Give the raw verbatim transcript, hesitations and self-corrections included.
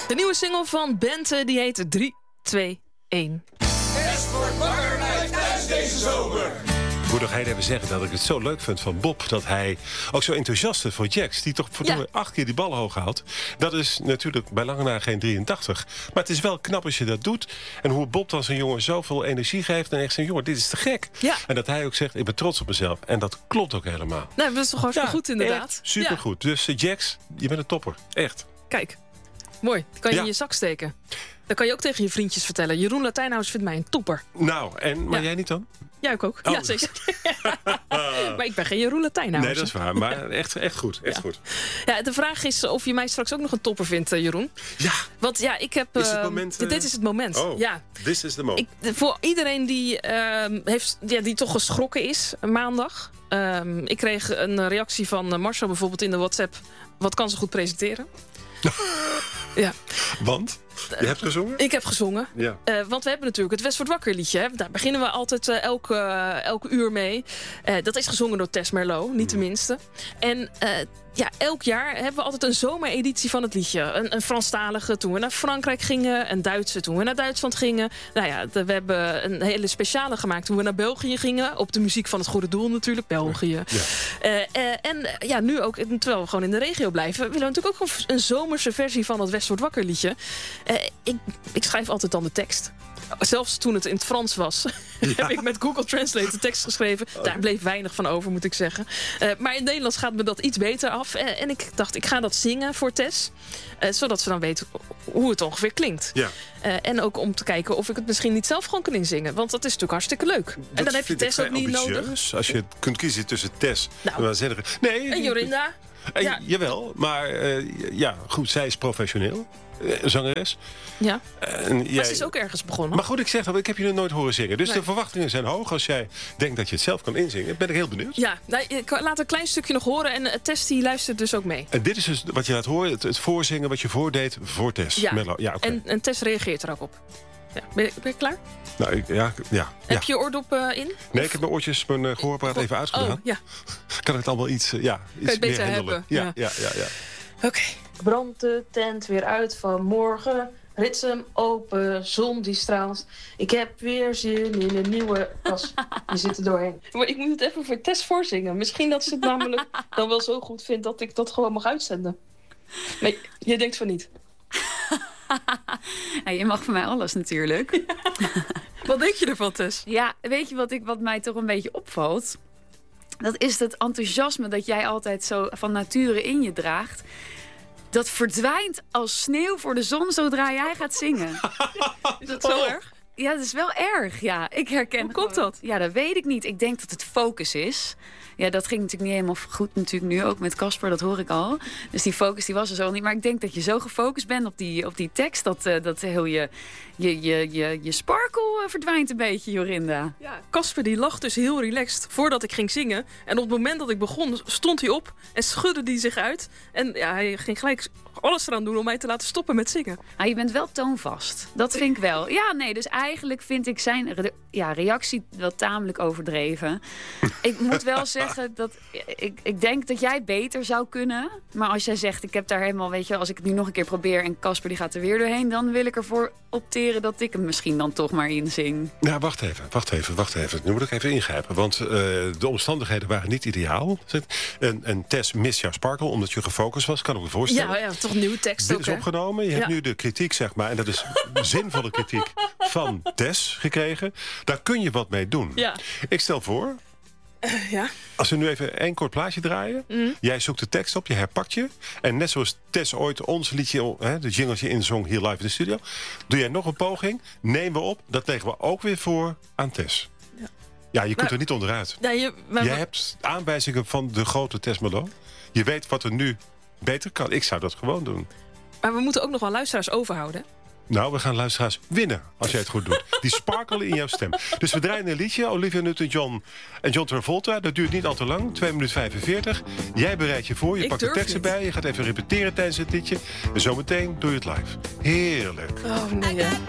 De nieuwe single van Bente, die heet drie, twee, één. Tess wordt wakker bij thuis deze zomer. Ik moet nog heel even zeggen dat ik het zo leuk vind van Bob... dat hij ook zo enthousiast is voor Jax... die toch voor ja. acht keer die bal hoog haalt. Dat is natuurlijk bij lange na geen drieëntachtig. Maar het is wel knap als je dat doet. En hoe Bob dan zijn jongen zoveel energie geeft... en echt zegt, jongen, dit is te gek. Ja. En dat hij ook zegt, ik ben trots op mezelf. En dat klopt ook helemaal. Nou, dat is toch hartstikke ja, goed inderdaad. Supergoed. Ja. Dus uh, Jax, je bent een topper. Echt. Kijk, mooi. Dat kan je ja. in je zak steken. Dan kan je ook tegen je vriendjes vertellen. Jeroen Latijnhuis vindt mij een topper. Nou, en, maar ja. jij niet dan? Ja, ik ook. Oh. Ja, zeker. Maar ik ben geen Jeroen Latijnhuis. Nee, dat is waar. Maar echt, echt goed. Echt ja. goed. Ja, de vraag is of je mij straks ook nog een topper vindt, uh, Jeroen. Ja. Want ja, ik heb... Is het uh, moment, uh... Dit is het moment. Oh, ja. this is the moment. Ik, voor iedereen die, uh, heeft, ja, die toch geschrokken is maandag. Uh, ik kreeg een reactie van Marcel bijvoorbeeld in de WhatsApp. Wat kan ze goed presenteren? Ja. Want? Je hebt gezongen? Ik heb gezongen. Ja. Uh, want we hebben natuurlijk het West wordt wakker liedje. Hè? Daar beginnen we altijd uh, elke, uh, elke uur mee. Uh, dat is gezongen door Tess Merlot, niet de minste. En uh, ja, elk jaar hebben we altijd een zomereditie van het liedje. Een, een Franstalige toen we naar Frankrijk gingen. Een Duitse toen we naar Duitsland gingen. Nou ja, de, we hebben een hele speciale gemaakt toen we naar België gingen. Op de muziek van het goede doel natuurlijk, België. Ja. Uh, uh, en uh, ja, nu ook, terwijl we gewoon in de regio blijven... willen we natuurlijk ook een zomerse versie van het West wordt wakker liedje. Uh, ik, ik schrijf altijd dan de tekst. Zelfs toen het in het Frans was, ja. heb ik met Google Translate de tekst geschreven. Oh. Daar bleef weinig van over, moet ik zeggen. Uh, maar in het Nederlands gaat me dat iets beter af. Uh, en ik dacht, ik ga dat zingen voor Tess. Uh, zodat ze dan weet hoe het ongeveer klinkt. Ja. Uh, en ook om te kijken of ik het misschien niet zelf gewoon kan inzingen. Want dat is natuurlijk hartstikke leuk. Dat en dan heb je Tess ook niet nodig. Als je kunt kiezen tussen Tess nou, en... Nee, en Jorinda. En, ja. Jawel, maar uh, ja, goed, zij is professioneel. Zangeres. Ja, en jij... maar ze is ook ergens begonnen. Maar goed, ik zeg dat, ik heb je nog nooit horen zingen. Dus nee. de verwachtingen zijn hoog. Als jij denkt dat je het zelf kan inzingen, ben ik heel benieuwd. Ja, nou, ik laat een klein stukje nog horen. En uh, Tess die luistert dus ook mee. En dit is dus wat je laat horen, het, het voorzingen wat je voordeed voor Tess. Ja, Mello. Ja, okay. en, en Tess reageert er ook op. Ja. Ben, je, ben je klaar? Nou, ik, ja, ja. Heb ja. je oordop uh, in? Nee, ik heb mijn oortjes, mijn uh, gehoorapparaat even uitgedaan. Oh, ja. Kan ik het allemaal iets, uh, ja, iets kan je beter meer hebben. Ja, ja, ja, ja. ja. Oké. Okay. Brandt de tent weer uit vanmorgen. Rits hem open, zon die straalt. Ik heb weer zin in een nieuwe pas. Je zit er doorheen. Maar ik moet het even voor Tess voorzingen. Misschien dat ze het namelijk dan wel zo goed vindt... dat ik dat gewoon mag uitzenden. Nee, je denkt van niet. Ja, je mag van mij alles natuurlijk. Wat denk je ervan, Tess? Ja, weet je wat, ik, wat mij toch een beetje opvalt? Dat is het enthousiasme dat jij altijd zo van nature in je draagt. Dat verdwijnt als sneeuw voor de zon zodra jij gaat zingen. Is dat zo oh. erg? Ja, dat is wel erg, ja. Ik herken Hoe komt dat? Ja, dat weet ik niet. Ik denk dat het focus is. Ja, dat ging natuurlijk niet helemaal goed natuurlijk nu, ook met Casper, dat hoor ik al. Dus die focus die was er zo niet. Maar ik denk dat je zo gefocust bent op die, op die tekst... dat, uh, dat heel je, je, je, je, je sparkle uh, verdwijnt een beetje, Jorinda. Ja, Casper die lag dus heel relaxed voordat ik ging zingen. En op het moment dat ik begon, stond hij op en schudde hij zich uit. En ja, hij ging gelijk alles eraan doen om mij te laten stoppen met zingen. Ah, je bent wel toonvast. Dat vind ik wel. Ja, nee, dus eigenlijk vind ik zijn re- ja, reactie wel tamelijk overdreven. Ik moet wel zeggen dat ik, ik denk dat jij beter zou kunnen. Maar als jij zegt, ik heb daar helemaal, weet je, als ik het nu nog een keer probeer en Casper die gaat er weer doorheen, dan wil ik ervoor opteren dat ik hem misschien dan toch maar inzing. Nou, wacht even, wacht even, wacht even. Nu moet ik even ingrijpen, want uh, de omstandigheden waren niet ideaal. En, en Tess mist jouw sparkle, omdat je gefocust was, kan ik me voorstellen. Ja, ja, toch een nieuwe tekst Dit ook, is hè? opgenomen. Je ja. hebt nu de kritiek, zeg maar, en dat is zinvolle kritiek van Tess gekregen. Daar kun je wat mee doen. Ja. Ik stel voor, uh, ja. als we nu even één kort plaatje draaien. Mm. Jij zoekt de tekst op, je herpakt je. En net zoals Tess ooit ons liedje, hè, de jingletje inzong hier live in de studio. Doe jij nog een poging, nemen we op. Dat leggen we ook weer voor aan Tess. Ja, ja je kunt nou, er niet onderuit. Ja, je, maar, Jij hebt aanwijzingen van de grote Tess Merlot. Je weet wat er nu beter kan. Ik zou dat gewoon doen. Maar we moeten ook nog wel luisteraars overhouden. Nou, we gaan luisteraars winnen als jij het goed doet. Die sparkelen in jouw stem. Dus we draaien een liedje. Olivia Newton-John en John Travolta. Dat duurt niet al te lang. twee minuten vijfenveertig. Jij bereidt je voor. Je Ik pakt de tekst erbij. Je gaat even repeteren tijdens het liedje. En zometeen doe je het live. Heerlijk. Oh nee.